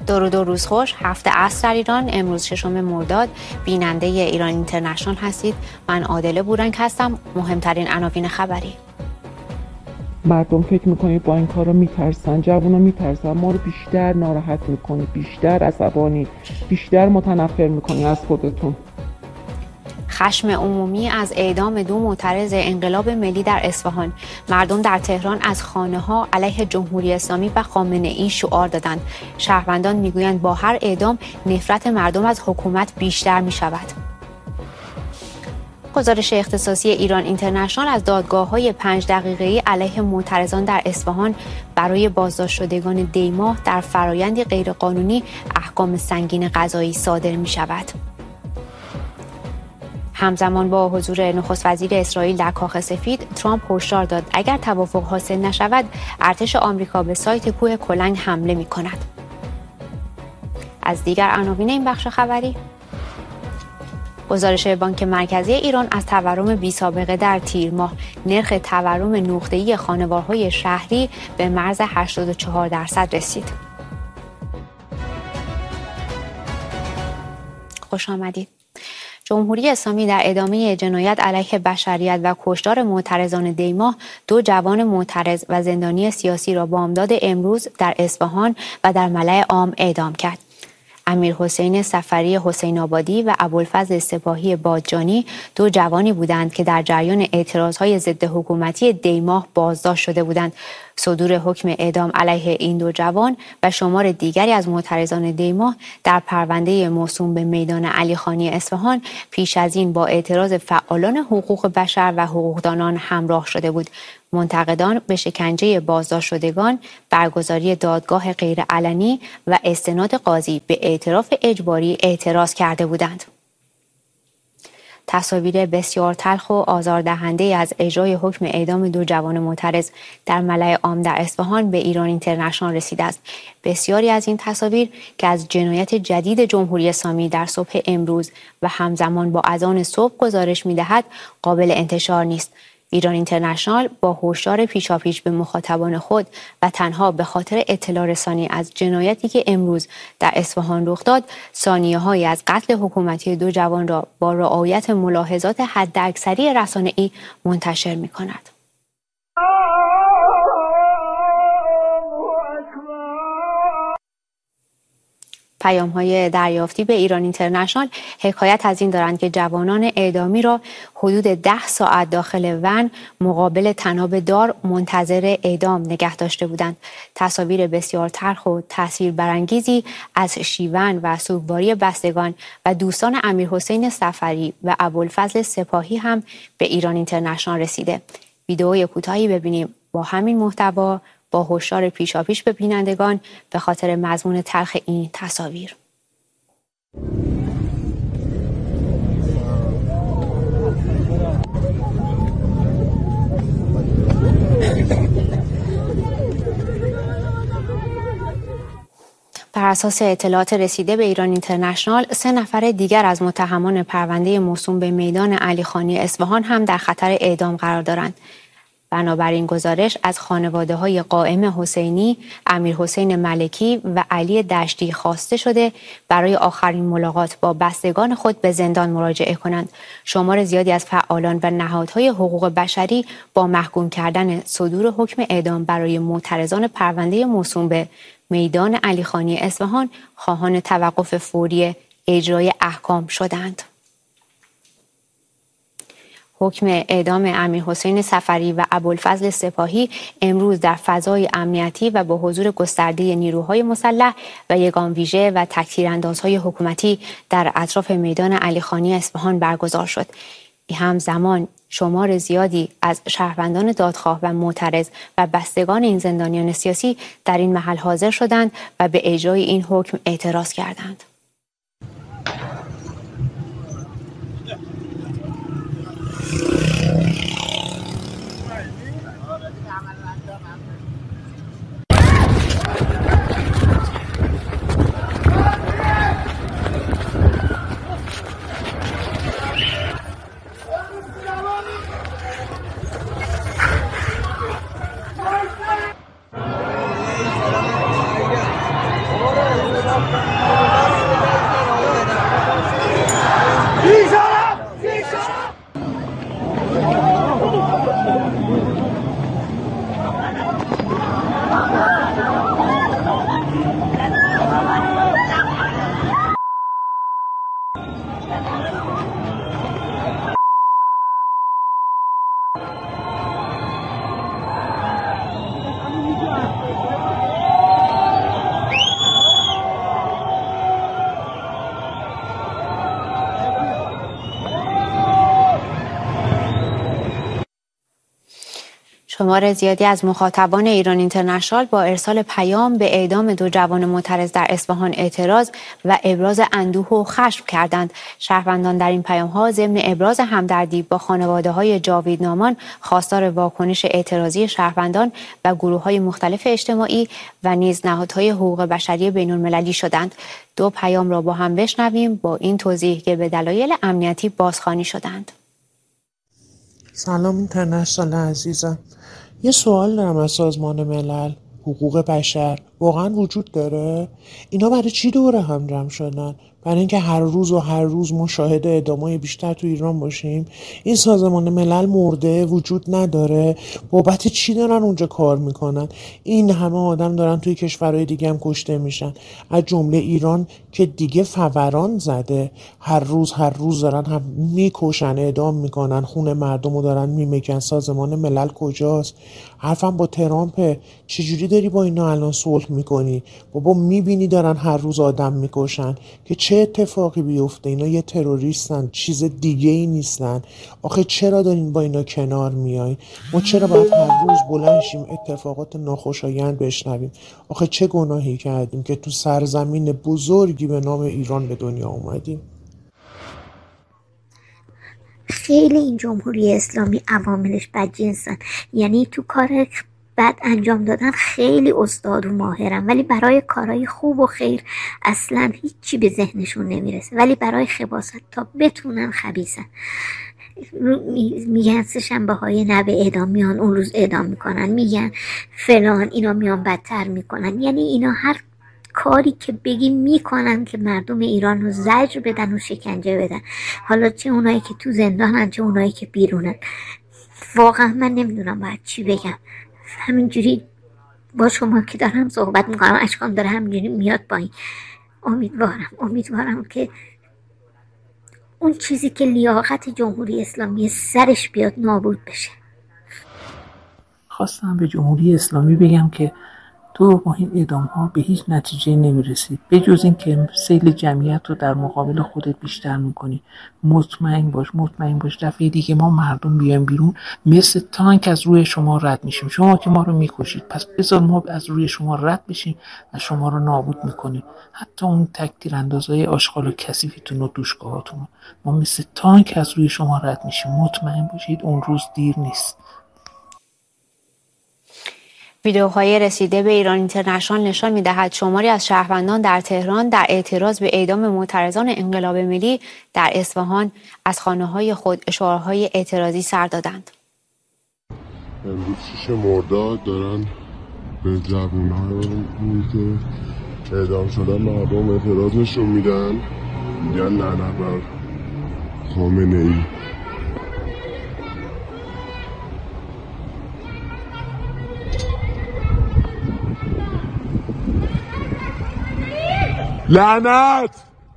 درود و روز خوش. هفته عصر در ایران، امروز 6 مرداد. بیننده ایران اینترنشنال هستید. من عادله بورنگ هستم. مهمترین عناوین خبری. مردم فکر میکنید با این کارا میترسن، جوونا میترسن، ما رو بیشتر ناراحت میکنید، بیشتر عصبانی، بیشتر متنفر میکنید از خودتون. خشم عمومی از اعدام 2 معترض انقلاب ملی در اصفهان. مردم در تهران از خانه‌ها علیه جمهوری اسلامی و خامنه‌ای شعار دادند. شهروندان میگویند با هر اعدام نفرت مردم از حکومت بیشتر میشود. گزارش اختصاصی ایران اینترنشنال از دادگاه‌های 5 دقیقه‌ای علیه معترضان در اصفهان برای بازداشت شدگان دیماه در فرایندی غیرقانونی احکام سنگین قضایی صادر می‌شود. همزمان با حضور نخست وزیر اسرائیل در کاخ سفید، ترامپ هشدار داد اگر توافق حاصل نشود، ارتش آمریکا به سایت کوه کلنگ حمله می‌کند. از دیگر عناوین این بخش خبری، گزارش بانک مرکزی ایران از تورم بی‌سابقه در تیر ماه، نرخ تورم نقطه‌ای خانوارهای شهری به مرز 84% رسید. خوش آمدید. جمهوری اسلامی در ادامه جنایت علیه بشریت و کشتار معترضان دیماه 2 جوان معترض و زندانی سیاسی را بامداد امروز در اصفهان و در ملأ عام اعدام کرد. امیرحسین صفری حسین آبادی و ابوالفضل سپاهی بادجانی 2 جوانی بودند که در جریان اعتراضهای ضد حکومتی دیماه بازداشت شده بودند. صدور حکم اعدام علیه این 2 جوان و شمار دیگری از معترضان دیماه در پرونده موسوم به میدان علیخانی اصفهان پیش از این با اعتراض فعالان حقوق بشر و حقوقدانان همراه شده بود. منتقدان به شکنجه بازداشت شدگان، برگزاری دادگاه غیرعلنی و استناد قاضی به اعتراف اجباری اعتراض کرده بودند. تصاویر بسیار تلخ و آزاردهنده از اجرای حکم اعدام 2 جوان معترض در ملأ عام در اصفهان به ایران اینترنشنال رسیده است. بسیاری از این تصاویر که از جنایت جدید جمهوری اسلامی در صبح امروز و همزمان با اذان صبح گزارش می‌دهد قابل انتشار نیست. ایران اینترنشنال با هشدار پیشاپیش به مخاطبان خود و تنها به خاطر اطلاع رسانی از جنایتی که امروز در اصفهان رخ داد، ثانیه‌هایی از قتل حکومتی 2 جوان را با رعایت ملاحظات حداکثری رسانه‌ای منتشر می‌کند. پیام‌های دریافتی به ایران اینترنشنال حکایت از این دارند که جوانان اعدامی را حدود 10 ساعت داخل ون مقابل طناب دار منتظر اعدام نگه داشته بودند. تصاویر بسیار تلخ و تاثیربرانگیزی از شیون و سوگواری بستگان و دوستان امیرحسین صفری و ابوالفضل سپاهی هم به ایران اینترنشنال رسیده. ویدئوی کوتاهی ببینیم با همین محتوا، با هشدار پیشاپیش به بینندگان به خاطر مضمون تلخ این تصاویر. بر اساس اطلاعات رسیده به ایران اینترنشنال، 3 نفر دیگر از متهمان پرونده موسوم به میدان علیخانی اصفهان هم در خطر اعدام قرار دارند. بنابراین گزارش از خانواده‌های قائم حسینی، امیرحسین ملکی و علی دشتی خواسته شده برای آخرین ملاقات با بستگان خود به زندان مراجعه کنند. شمار زیادی از فعالان و نهادهای حقوق بشری با محکوم کردن صدور حکم اعدام برای معترضان پرونده موسوم به میدان علیخانی اصفهان خواهان توقف فوری اجرای احکام شدند. حکم اعدام امیرحسین صفری و ابوالفضل سپاهی امروز در فضای امنیتی و با حضور گسترده نیروهای مسلح و یگان ویژه و تکتیراندازهای حکومتی در اطراف میدان علیخانی اصفهان برگزار شد. همزمان شمار زیادی از شهروندان دادخواه و معترض و بستگان این زندانیان سیاسی در این محل حاضر شدند و به اجرای این حکم اعتراض کردند. شمار زیادی از مخاطبان ایران اینترنشنال با ارسال پیام به اعدام 2 جوان معترض در اصفهان اعتراض و ابراز اندوه و خشم کردند. شهروندان در این پیام‌ها ضمن ابراز همدردی با خانواده‌های جاویدنامان خواستار واکنش اعتراضی شهروندان و گروه‌های مختلف اجتماعی و نیز نهادهای حقوق بشری بین‌المللی شدند. 2 پیام را با هم بشنویم با این توضیح که به دلایل امنیتی بازخوانی شدند. سلام اینترنشنال عزیزم، یه سوال دارم از سازمان ملل حقوق بشر. واقعا وجود داره؟ اینا برای چی دوره هم جمع شدن؟ برای اینکه هر روز مشاهده اعدامای بیشتر تو ایران باشیم؟ این سازمان ملل مرده، وجود نداره؟ بابت چی دارن اونجا کار میکنن؟ این همه آدم دارن توی کشورهای دیگه هم کشته میشن، از جمله ایران که دیگه فوران زده. هر روز دارن هم میکشن، اعدام میکنن، خون مردم رو دارن میمکن. سازمان ملل کجاست؟ حرفم با ترامپه. چجوری داری با اینا الان صلح میکنی؟ بابا میبینی دارن هر روز آدم میکشن که چه اتفاقی بیفته؟ اینا یه تروریستن، چیز دیگه ای نیستن. آخه چرا دارین با اینا کنار میایین؟ ما چرا باید هر روز بلند شیم اتفاقات ناخوشایند بشنویم؟ آخه چه گناهی کردیم که تو سرزمین بزرگی به نام ایران به دنیا اومدیم؟ خیلی این جمهوری اسلامی عواملش بدجنسن، یعنی تو کار بد انجام دادن خیلی استاد و ماهرن، ولی برای کارهای خوب و خیر اصلا هیچی به ذهنشون نمیرسه. ولی برای خباثت تا بتونن خبیثن. میگن سه شنبه های نه به اعدام میان، اون روز اعدام میکنن، میگن فلان، اینا میان بدتر میکنن. یعنی اینا هر کاری که بگی میکنن که مردم ایران رو زجر بدن و شکنجه بدن، حالا چه اونایی که تو زندانن چه اونایی که بیرونن. واقعا من نمیدونم باید چی بگم. همینجوری با شما که دارم صحبت میکنم اشکام داره همینجوری میاد پایین. امیدوارم که اون چیزی که لیاقت جمهوری اسلامی سرش بیاد نابود بشه. خواستم به جمهوری اسلامی بگم که تو با این اعدام ها به هیچ نتیجه نمیرسی، به جز این که سیل جمعیت رو در مقابل خودت بیشتر میکنی. مطمئن باش دفعه دیگه ما مردم بیایم بیرون مثل تانک از روی شما رد میشیم. شما که ما رو میکشید، پس بذار ما از روی شما رد بشیم و شما رو نابود میکنیم. حتی اون تک تیراندازای آشغال و کثیفتون و دوشگاهاتون، ما مثل تانک از روی شما رد میشیم. مطمئن باشید اون روز دیر نیست. ویدئوهای رسیده به ایران اینترنشنال نشان می‌دهد شماری از شهروندان در تهران در اعتراض به اعدام معترضان انقلاب ملی در اصفهان از خانه‌های خود شعارهای اعتراضی سر دادند. امروز 6 مرداد دارن به جوان‌هایی که اعدام شدن مردم اعتراض نشون میدن، میگن لعنت بر خامنه‌ای. لعنت!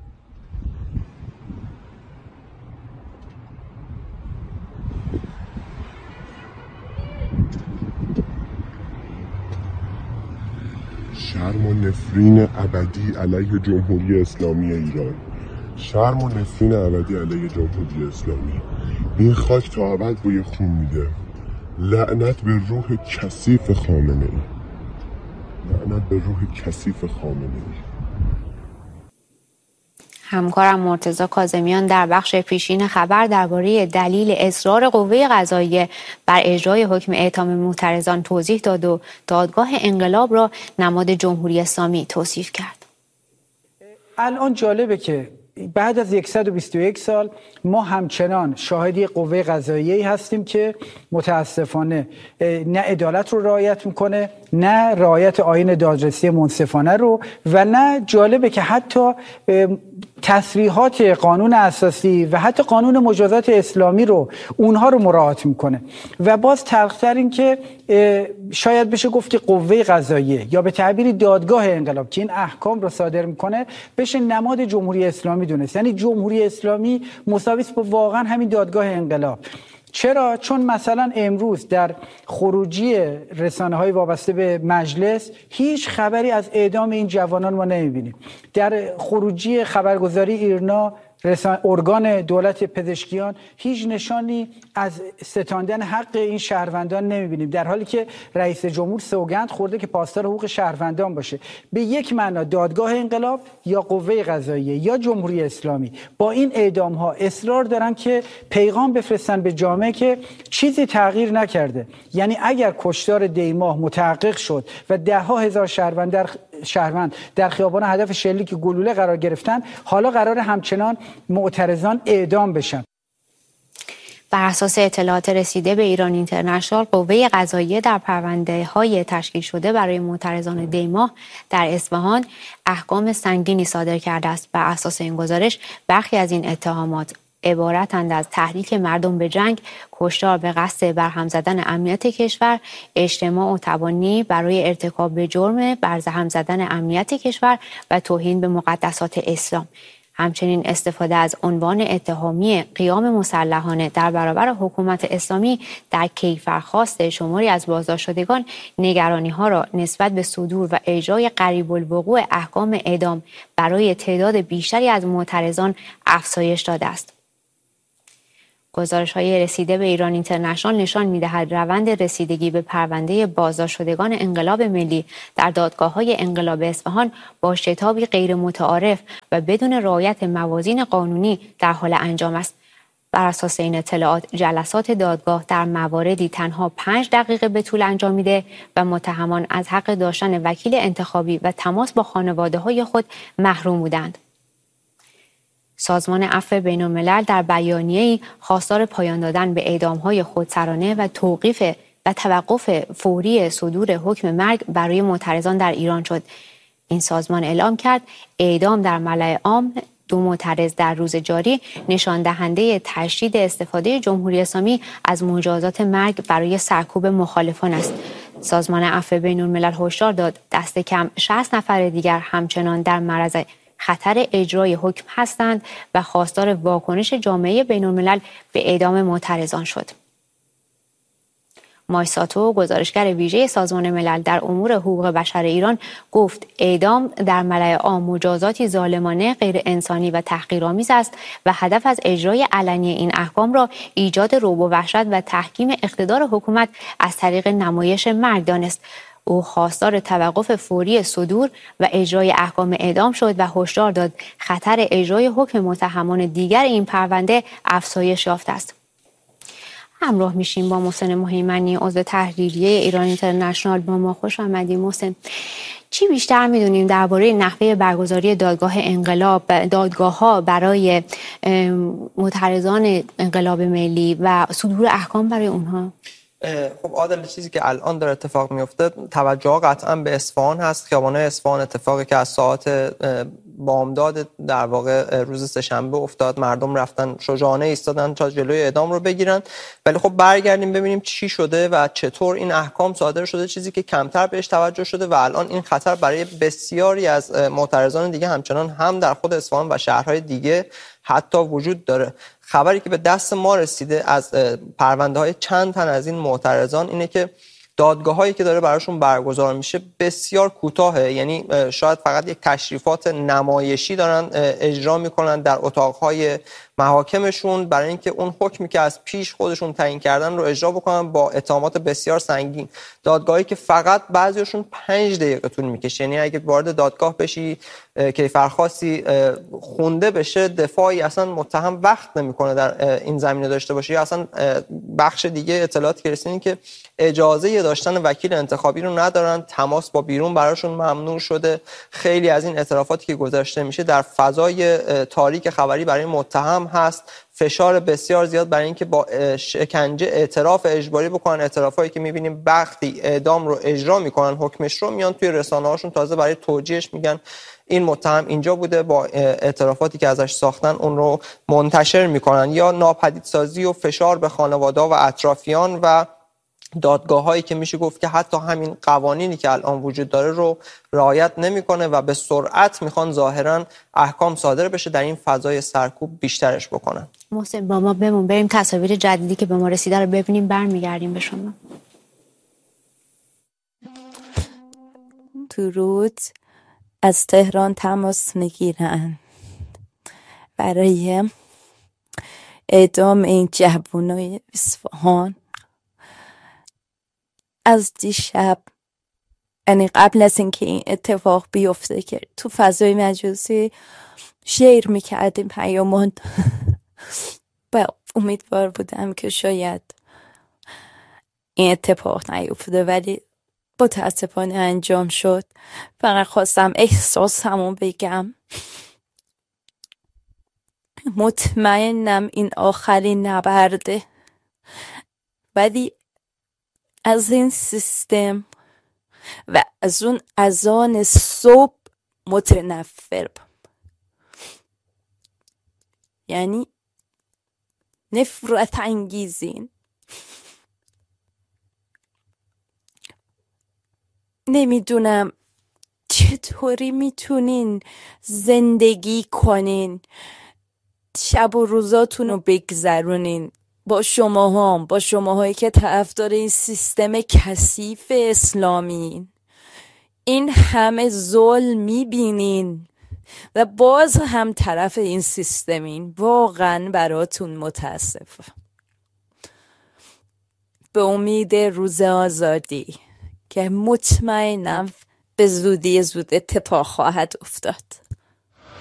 شرم و نفرین ابدی علیه جمهوری اسلامی ایران. شرم و نفرین ابدی علیه جمهوری اسلامی. این خاک تا ابد بوی خون میده. لعنت به روح کثیف خامنه‌ای. لعنت به روح کثیف خامنه‌ای. همکارم مرتضی کاظمیان در بخش پیشین خبر درباره دلیل اصرار قوه قضاییه بر اجرای حکم اعدام معترضان توضیح داد و دادگاه انقلاب را نماد جمهوری اسلامی توصیف کرد. الان جالبه که بعد از 121 سال ما همچنان شاهدی قوه قضاییه‌ای هستیم که متاسفانه نه عدالت رو رعایت میکنه، نه رعایت آیین دادرسی منصفانه رو، و نه جالبه که حتی تصریحات قانون اساسی و حتی قانون مجازات اسلامی رو اونها رو مراعات میکنه. و باز تلختر این که شاید بشه گفت که قوه قضاییه یا به تعبیری دادگاه انقلاب که این احکام رو صادر میکنه بشه نماد جمهوری اسلامی دونست. یعنی جمهوری اسلامی مساوی است با واقعا همین دادگاه انقلاب. چرا؟ چون مثلا امروز در خروجی رسانه‌های وابسته به مجلس هیچ خبری از اعدام این جوانان ما نمی‌بینیم. در خروجی خبرگزاری ایرنا ارگان دولت پزشکیان هیچ نشانی از ستاندن حق این شهروندان نمیبینیم، در حالی که رئیس جمهور سوگند خورده که پاسدار حقوق شهروندان باشه. به یک معنا دادگاه انقلاب یا قوه قضاییه یا جمهوری اسلامی با این اعدام ها اصرار دارن که پیغام بفرستن به جامعه که چیزی تغییر نکرده. یعنی اگر کشتار دیماه متحقق شد و ده ها هزار شهروند در خیابان هدف شلیک گلوله قرار گرفتن، حالا قرار همچنان معترضان اعدام بشن. بر اساس اطلاعات رسیده به ایران اینترنشنال، قوه قضاییه در پرونده‌های تشکیل شده برای معترضان دیماه در اصفهان احکام سنگینی صادر کرده است. بر اساس این گزارش برخی از این اتهامات عبارتند از تحریک مردم به جنگ، کشتار به قصد برهم زدن امنیت کشور، اجتماع و تبانی برای ارتکاب به جرم برهم زدن امنیت کشور و توهین به مقدسات اسلام. همچنین استفاده از عنوان اتهامی قیام مسلحانه در برابر حکومت اسلامی در کیفرخواست شماری از بازداشتشدگان نگرانی‌ها را نسبت به صدور و اجرای قریب الوقوع احکام اعدام برای تعداد بیشتری از معترضان افزایش داده است. گزارش‌های رسیده به ایران اینترنشنال نشان می‌دهد روند رسیدگی به پرونده بازداشتشدگان انقلاب ملی در دادگاه‌های انقلاب اصفهان با شتابی غیر متعارف و بدون رعایت موازین قانونی در حال انجام است. بر اساس این اطلاعات، جلسات دادگاه در مواردی تنها 5 دقیقه به طول انجامیده و متهمان از حق داشتن وکیل انتخابی و تماس با خانواده‌های خود محروم بودند. سازمان عفو بین‌الملل در بیانیه‌ای خواستار پایان دادن به اعدام‌های خودسرانه و توقف فوری صدور حکم مرگ برای معترضان در ایران شد. این سازمان اعلام کرد اعدام در ملأ عام 2 معترض در روز جاری نشان دهنده تشدید استفاده جمهوری اسلامی از مجازات مرگ برای سرکوب مخالفان است. سازمان عفو بین‌الملل هشدار داد دست کم 60 نفر دیگر همچنان در معرض خطر اجرای حکم هستند و خواستار واکنش جامعه بین‌الملل به اعدام معترضان شد. مایساتو، گزارشگر ویژه سازمان ملل در امور حقوق بشر ایران، گفت اعدام در ملأ عام مجازاتی ظالمانه، غیر انسانی و تحقیرآمیز است و هدف از اجرای علنی این احکام را ایجاد رعب و وحشت و تحکیم اقتدار حکومت از طریق نمایش مرگ دانست. او خواستار توقف فوری صدور و اجرای احکام اعدام شد و هشدار داد خطر اجرای حکم متهمان دیگر این پرونده افزایش یافته است. همراه میشیم با محسن مهیمنی، عضو تحریریه ایران اینترنشنال. با ما خوش آمدید محسن. چی بیشتر میدونیم درباره نحوه برگزاری دادگاه انقلاب، دادگاه‌ها برای معترضان انقلاب ملی و صدور احکام برای اونها؟ خب عادل، چیزی که الان داره اتفاق میفته، توجه قطعا به اصفهان هست. خیابان‌های اصفهان اتفاقی که از ساعات بامداد در واقع روز سه‌شنبه افتاد، مردم رفتن شجاعانه ایستادن تا جلوی اعدام رو بگیرن. ولی خب برگردیم ببینیم چی شده و چطور این احکام صادر شده، چیزی که کمتر بهش توجه شده و الان این خطر برای بسیاری از معترضان دیگه همچنان هم در خود اصفهان و شهرهای دیگه حتی وجود داره. خبری که به دست ما رسیده از پرونده‌های چند تن از این معترضان اینه که دادگاه‌هایی که داره براشون برگزار میشه بسیار کوتاهه، یعنی شاید فقط یک تشریفات نمایشی دارن اجرا میکنن در اتاق‌های محاکمشون برای اینکه اون حکمی که از پیش خودشون تعیین کردن رو اجرا بکنن با اتهامات بسیار سنگین. دادگاهی که فقط بعضیشون 5 دقیقه طول میکشه، یعنی اگه وارد دادگاه بشی کیفرخواستی خونده بشه، دفاعی اصلا متهم وقت نمیکنه در این زمینه داشته باشه. یا اصلا بخش دیگه اطلاعاتی که رسیدن که اجازه داشتن وکیل انتخابی رو ندارن، تماس با بیرون براشون ممنوع شده. خیلی از این اعترافاتی که گذاشته میشه در فضای تاریک خبری برای متهم هست، فشار بسیار زیاد برای اینکه با شکنجه اعتراف اجباری بکنن. اعترافایی که میبینیم وقتی اعدام رو اجرا میکنن حکمش رو، میان توی رسانه‌هاشون تازه برای توجیهش میگن این متهم اینجا بوده، با اعترافاتی که ازش ساختن اون رو منتشر میکنن. یا ناپدیدسازی و فشار به خانواده و اطرافیان و دادگاه‌هایی که میشه گفت که حتی همین قوانینی که الان وجود داره رو رعایت نمیکنه و به سرعت میخوان ظاهرا احکام صادر بشه، در این فضای سرکوب بیشترش بکنن. محسن با ما بمون، بریم تصاویر جدیدی که به ما رسیده رو ببینیم، برمیگردیم به شما. درود، از تهران تماس میگیرن. برای اعدام این جوانای اصفهان. از دیشب، یعنی قبل از اینکه این اتفاق بیفته، که تو فضای مجازی شیر میکردیم پیامان و امیدوار بودم که شاید این اتفاق نیفته، ولی متاسفانه انجام شد. فقط خواستم احساسمو بگم. مطمئنم این آخرین نبرده، ولی از این سیستم و از اون اذان صبح متنفرم. یعنی نفرت انگیزین. نمیدونم چطوری میتونین زندگی کنین، شب و روزاتون رو بگذرونین با شماهایی که طرفدار این سیستم کثیف اسلامی، این همه ظلم میبینین و باز هم طرف این سیستمین. واقعا براتون متاسفم. به امید روز آزادی که مطمئنم به زودی اتفاق خواهد افتاد.